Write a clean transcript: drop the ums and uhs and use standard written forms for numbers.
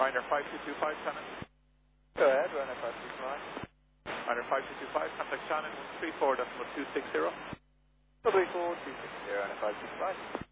Ryanair 5225, Shannon. Go ahead, Ryanair 5225. Ryanair 5225, contact Shannon 134.260. 134.260, Ryanair 565.